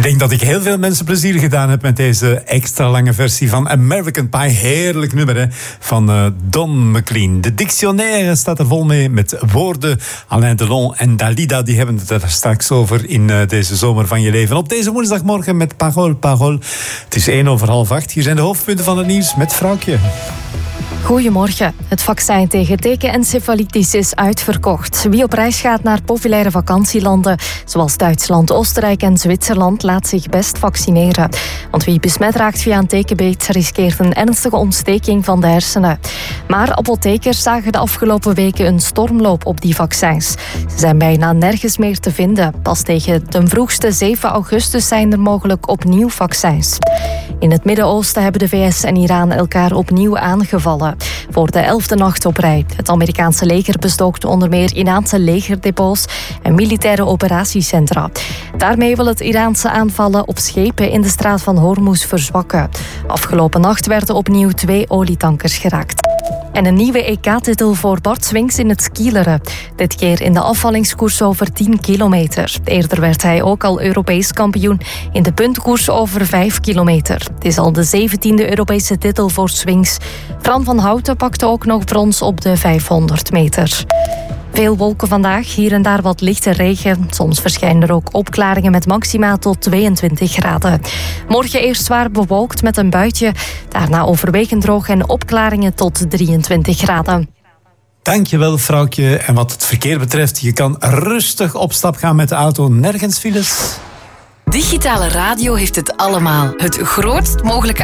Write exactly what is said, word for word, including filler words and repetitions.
Ik denk dat ik heel veel mensen plezier gedaan heb met deze extra lange versie van American Pie. Heerlijk nummer hè, van uh, Don McLean. De dictionaire staat er vol mee met woorden. Alain Delon en Dalida die hebben het er straks over in uh, deze zomer van je leven. Op deze woensdagmorgen met Parole, Parole. Het is één over half acht. Hier zijn de hoofdpunten van het nieuws met Vrouwtje. Goedemorgen. Het vaccin tegen tekenencefalitis is uitverkocht. Wie op reis gaat naar populaire vakantielanden, zoals Duitsland, Oostenrijk en Zwitserland, laat zich best vaccineren. Want wie besmet raakt via een tekenbeet, riskeert een ernstige ontsteking van de hersenen. Maar apothekers zagen de afgelopen weken een stormloop op die vaccins. Ze zijn bijna nergens meer te vinden. Pas tegen de vroegste zeven augustus zijn er mogelijk opnieuw vaccins. In het Midden-Oosten hebben de V S en Iran elkaar opnieuw aangevallen. Voor de elfde nacht op rij. Het Amerikaanse leger bestookt onder meer Iraanse legerdepots en militaire operatiecentra. Daarmee wil het Iraanse aanvallen op schepen in de straat van Hormuz verzwakken. Afgelopen nacht werden opnieuw twee olietankers geraakt. En een nieuwe E K-titel voor Bart Swings in het skileren. Dit keer in de afvallingskoers over tien kilometer. Eerder werd hij ook al Europees kampioen in de puntkoers over vijf kilometer. Het is al de zeventiende Europese titel voor Swings. Fran van Houten pakte ook nog brons op de vijfhonderd meter. Veel wolken vandaag, hier en daar wat lichte regen. Soms verschijnen er ook opklaringen met maxima tot tweeëntwintig graden. Morgen eerst zwaar bewolkt met een buitje. Daarna overwegend droog en opklaringen tot drieëntwintig graden. Dankjewel, vrouwtje. En wat het verkeer betreft, je kan rustig op stap gaan met de auto. Nergens files. Digitale radio heeft het allemaal. Het grootst mogelijke